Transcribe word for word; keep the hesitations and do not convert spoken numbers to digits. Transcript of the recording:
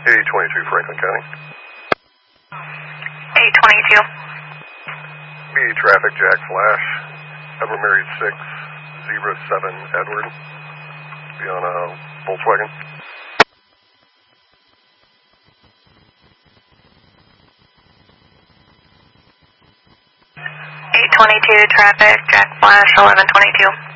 eight twenty-two Franklin County. eight twenty-two. B traffic, Jack Flash. Edward Mary six, zero seven Edward. Be on a Volkswagen. eight twenty-two traffic, Jack Flash, eleven twenty-two.